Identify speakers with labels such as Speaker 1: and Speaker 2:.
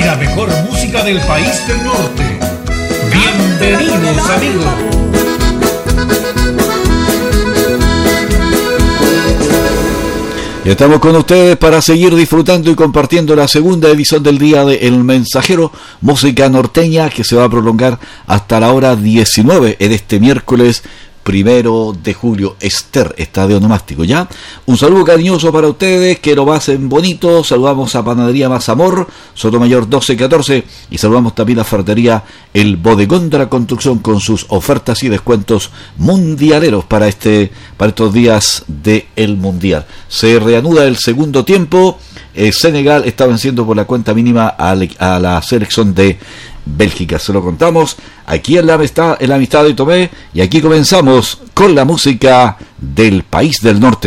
Speaker 1: la mejor música del país del norte. Bienvenidos, amigos.
Speaker 2: Y estamos con ustedes para seguir disfrutando y compartiendo la segunda edición del día de El Mensajero, música norteña que se va a prolongar hasta la hora 19 en este miércoles 1 de julio, estadio onomástico, ¿ya? Un saludo cariñoso para ustedes, que lo pasen bonito. Saludamos a Panadería Más Amor, Sotomayor 1214, y saludamos también a Ferretería El Bodegón de la Construcción con sus ofertas y descuentos mundialeros para estos días del Mundial. Se reanuda el segundo tiempo. Senegal está venciendo por la cuenta mínima a la selección de Bélgica. Se lo contamos aquí en la amistad de Tomé, y aquí comenzamos con la música del país del norte.